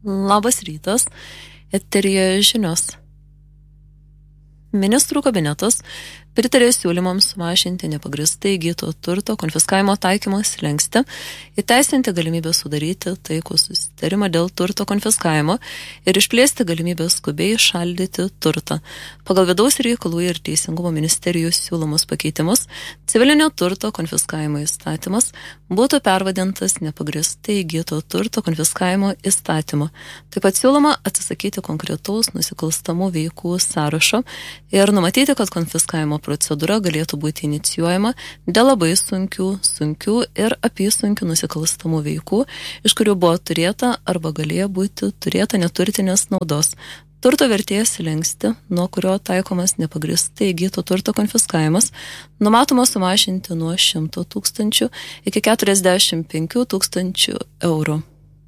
Labas rytas, eteryje žinios. Ministrų kabinetas pritarė siūlymams sumažinti nepagristai įgyto turto konfiskavimo taikymo slenkstį, įteisinti galimybę sudaryti taikų susitarimą dėl turto konfiskavimo ir išplėsti galimybę skubiai šaldyti turtą. Pagal Vidaus reikalų ir Teisingumo ministerijų siūlomus pakeitimus, civilinio turto konfiskavimo įstatymas būtų pervadintas nepagristai įgyto turto konfiskavimo įstatymu. Taip pat siūloma atsisakyti konkretaus nusikalstamų veikų sąrašo ir numatyti, kad konfiskavimo procedūra galėtų būti inicijuojama dėl labai sunkių ir apysunkių nusikalstamų veikų, iš kurių buvo turėta arba galėjo būti turėta neturtinės naudos. Turto vertės slenkstį, nuo kurio taikomas nepagristai įgyto turto konfiskavimas, numatoma sumažinti nuo 100 000 iki 45 000 eurų.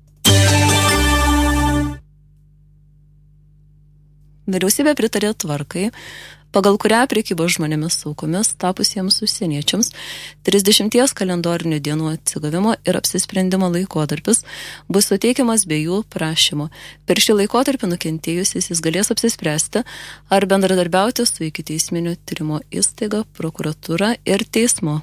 Vyriausybė pritarė tvarkai, pagal kurią prekybos žmonėmis aukomis tapusiems užsieniečiams 30 kalendorinių dienų atsigavimo ir apsisprendimo laikotarpis bus suteikiamas be jų prašymo. Per šį laikotarpį nukentėjusis jis galės apsispręsti ar bendradarbiauti su ikiteisminio tyrimo įstaiga, prokuratūra ir teismu.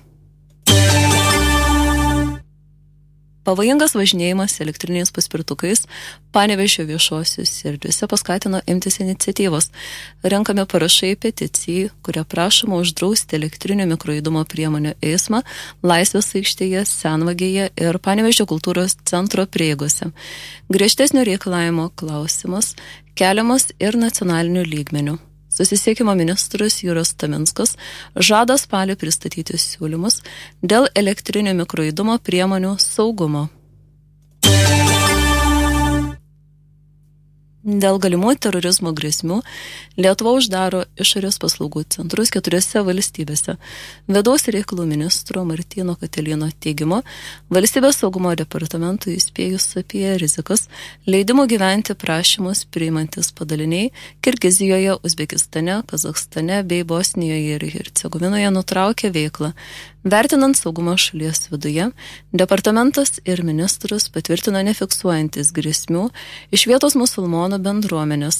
Pavojingas važinėjimas elektriniais paspirtukais Panevėžio viešosiuose erdvėse paskatino imtis iniciatyvos. Renkame parašai peticijai, kuria prašoma uždrausti elektrinio mikrojudumo priemonių eismą Laisvės aikštėje, Senvagėje ir Panevėžio kultūros centro prieigose. Griežtesnio reikalavimo klausimas keliamas ir nacionaliniu lygmeniu. Susisiekimo ministras Juras Taminskas žada spalį pristatyti siūlymus dėl elektrinio mikrojudumo priemonių saugumo. Dėl galimų terorizmo grėsmių Lietuva uždaro išorės paslaugų centrus 4 valstybėse. Vidaus reikalų ministro Martyno Katelino teigimu, valstybės saugumo departamentui įspėjus apie rizikas, leidimų gyventi prašymus priimantis padaliniai Kirgizijoje, Uzbekistane, Kazachstane bei Bosnijoje ir Hercegovinoje nutraukė veiklą. Vertinant saugumą šalies viduje, departamentas ir ministras patvirtino nefiksuojantis grėsmių iš vietos musulmonų bendruomenės.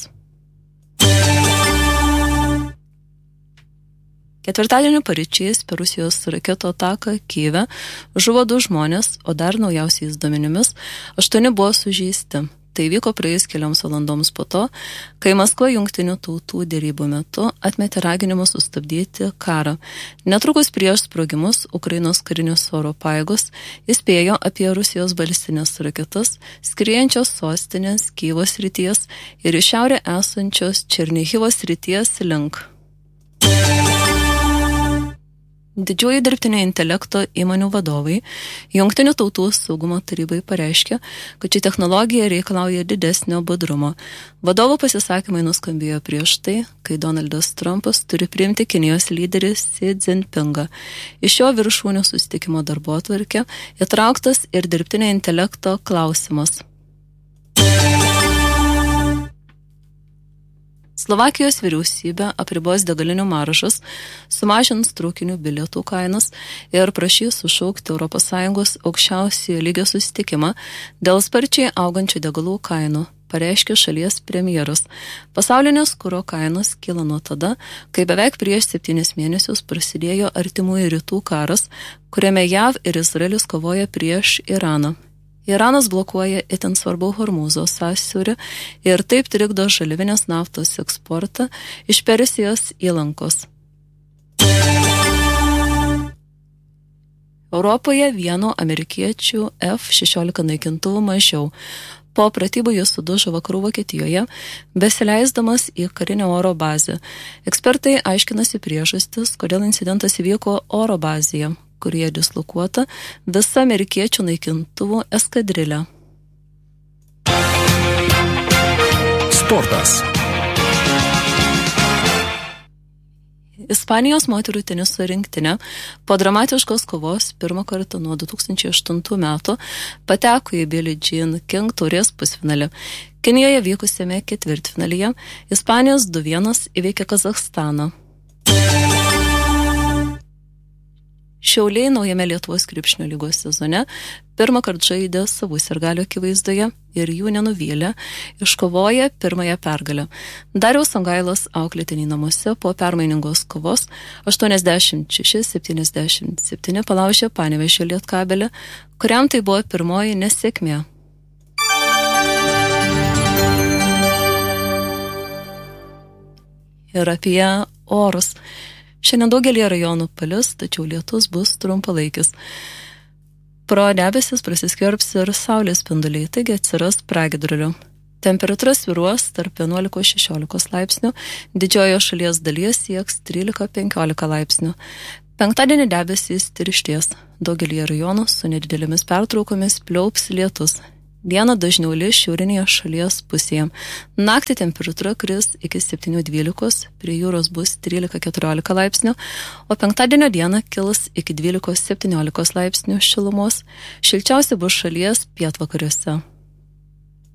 Ketvirtadienį paryčiais per Rusijos raketų ataką Kyjive žuvo 2 žmonės, o dar naujausiais duomenimis 8 buvo sužeisti. Tai vyko praėjus kelioms valandoms po to, kai Maskva jungtinių tautų derybų metu atmetė raginimus sustabdyti karą. Netrukus prieš sprogimus Ukrainos karinius oro pajėgos įspėjo apie Rusijos balistinės raketas, skriejančios sostinės Kyjivo srities ir į šiaurę esančios Černihivo srities link. Didžioji dirbtinio intelekto įmonių vadovai Jungtinių tautų saugumo tarybai pareiškė, kad ši technologija reikalauja didesnio budrumo. Vadovų pasisakymai nuskambėjo prieš tai, kai Donaldas Trumpas turi priimti Kinijos lyderį Xi Jinpingą. Iš šio viršūnių susitikimo darbotvarkę įtrauktas ir dirbtinio intelekto klausimas. Slovakijos vyriausybė apribos degalinių maržas, sumažins traukinių bilietų kainas ir prašys sušaukti ES aukščiausiojo lygio susitikimą dėl sparčiai augančių degalų kainų, pareiškė šalies premjeras. Pasaulinės kuro kainos kyla nuo tada, kai beveik prieš 7 mėnesius prasidėjo Artimųjų rytų karas, kuriame JAV ir Izraelis kovoja prieš Iraną. Iranas blokuoja itin svarbų Hormūzo sąsiaurį ir taip trikdo žaliavinės naftos eksportą iš Persijos įlankos. Europoje vieno amerikiečių F-16 naikintuvų mažiau. Po pratybų jis sudužo vakarų Vokietijoje, besileisdamas į karinę oro bazę. Ekspertai aiškinasi priežastis, kodėl incidentas įvyko oro bazėje, kurie dislokuota visa amerikiečių naikintuvų eskadrilė. Sportas. Ispanijos moterų teniso rinktinė po dramatiškos kovos pirmą kartą nuo 2008 metų pateko į Billie Jean King taurės pusfinalį. Kinijoje vykusiame ketvirtfinalyje Ispanijos 2-1 įveikė Kazachstaną. Šiauliai naujame Lietuvos krepšinio lygos sezone pirmą kartą žaidė savų sirgalių akivaizdoje ir jų nenuvylė, iškovoja pirmąją pergalę. Dariaus Songailos auklėtiniai namuose po permainingos kovos 86-77 palaužė Panevėžio Lietkabelį, kuriam tai buvo pirmoji nesėkmė. Ir apie orus. Šiandien daugelį rajonų palis, tačiau lietus bus trumpalaikis. Pro debesis prasiskverbs ir saulės spinduliai, taigi atsiras pragiedrulių. Temperatūra svyruos tarp 11-16 laipsnių, didžiojo šalies dalies sieks 13-15 laipsnių. Penktadienį debesys tiršties, daugelį rajonų su nedidelėmis pertraukomis pliaups lietus. Dieną dažniau lis šiaurinėje šalies pusėje. Naktį temperatūra kris iki 7-12, prie jūros bus 13-14 laipsnių, o penktadienio dieną kils iki 12-17 laipsnių šilumos. Šilčiausia bus šalies pietvakariuose.